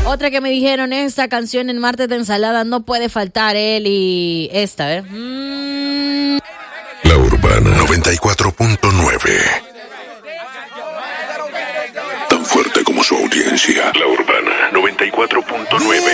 Otra que me dijeron, esta canción en Martes de Ensalada no puede faltar él y esta, ¿eh? La Urbana 94.9. Tan fuerte como su audiencia. La Urbana 94.9.